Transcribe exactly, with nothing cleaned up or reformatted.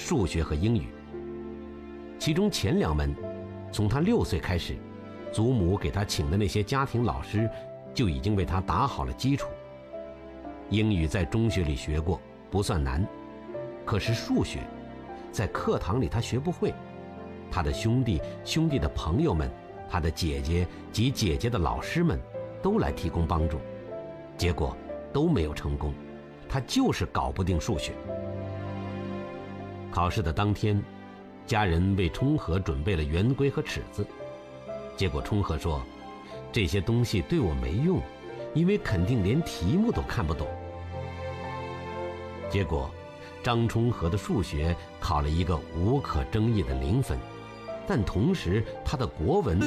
数学和英语。其中前两门，从他六岁开始，祖母给他请的那些家庭老师就已经为他打好了基础。英语在中学里学过，不算难，可是数学在课堂里他学不会。他的兄弟、兄弟的朋友们，他的姐姐及姐姐的老师们都来提供帮助，结果都没有成功，他就是搞不定数学。考试的当天，家人为冲和准备了圆规和尺子，结果冲和说，这些东西对我没用，因为肯定连题目都看不懂。结果张冲和的数学考了一个无可争议的零分，但同时他的国文